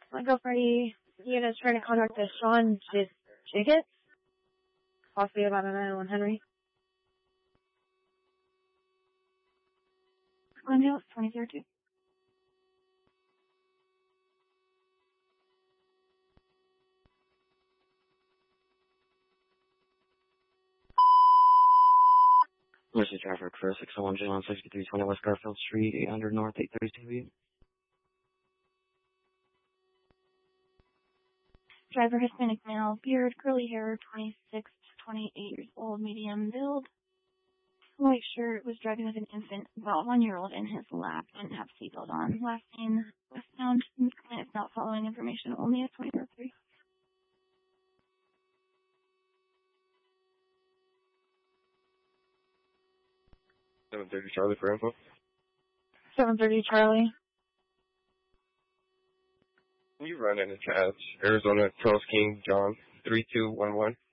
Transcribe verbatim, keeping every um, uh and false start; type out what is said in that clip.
Echo Freddy units trying to contact the Sean J- Jiggett, possibly about a nine one Henry. Glendale, twenty zero two. Mercy traffic for six oh one J on sixty-three twenty West Garfield Street, eight hundred North, eight thirty-two. Driver Hispanic male, beard, curly hair, twenty-six to twenty-eight years old, medium build. White shirt, was driving with an infant, about one year old, in his lap, didn't have seatbelt on. Last seen westbound. This client is not following information only at twenty oh three. seven thirty Charlie for info. seven thirty Charlie. You run into Chaz, Arizona, Charles King, John, three two one one.